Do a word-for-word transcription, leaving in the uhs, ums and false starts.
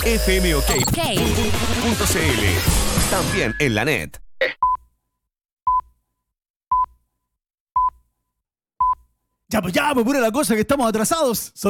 fmok Ok. punto cl. También en la net. Ya, pues ya, pues pura la cosa que estamos atrasados.